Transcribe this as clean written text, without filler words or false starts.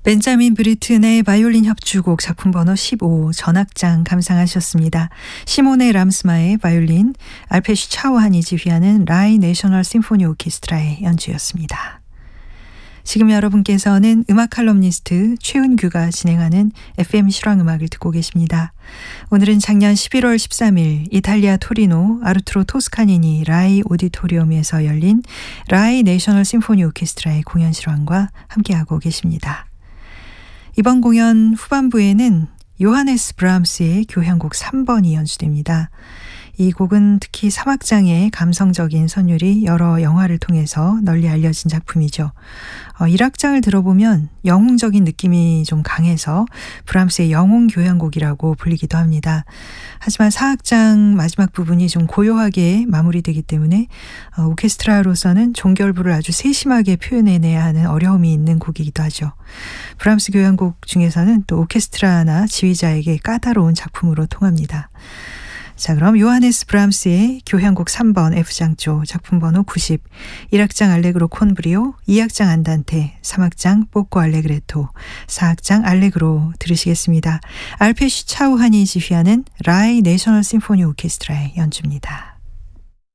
벤자민 브리튼의 바이올린 협주곡 작품 번호 15 전악장 감상하셨습니다. 시모네 람스마의 바이올린, 알페슈 차우한이 지휘하는 라이 내셔널 심포니 오케스트라의 연주였습니다. 지금 여러분께서는 음악 칼럼니스트 최은규가 진행하는 FM 실황음악을 듣고 계십니다. 오늘은 작년 11월 13일 이탈리아 토리노 아르투로 토스카니니 라이 오디토리움에서 열린 라이 내셔널 심포니 오케스트라의 공연 실황과 함께하고 계십니다. 이번 공연 후반부에는 요하네스 브람스의 교향곡 3번이 연주됩니다. 이 곡은 특히 3악장의 감성적인 선율이 여러 영화를 통해서 널리 알려진 작품이죠. 1악장을 들어보면 영웅적인 느낌이 좀 강해서 브람스의 영웅 교향곡이라고 불리기도 합니다. 하지만 4악장 마지막 부분이 좀 고요하게 마무리되기 때문에 오케스트라로서는 종결부를 아주 세심하게 표현해내야 하는 어려움이 있는 곡이기도 하죠. 브람스 교향곡 중에서는 또 오케스트라나 지휘자에게 까다로운 작품으로 통합니다. 자, 그럼 요하네스 브람스의 교향곡 3번 F장조 작품 번호 90, 1악장 알레그로 콘브리오, 2악장 안단테, 3악장 뽀꼬 알레그레토, 4악장 알레그로 들으시겠습니다. 알페슈 차우한이 지휘하는 라이 내셔널 심포니 오케스트라의 연주입니다.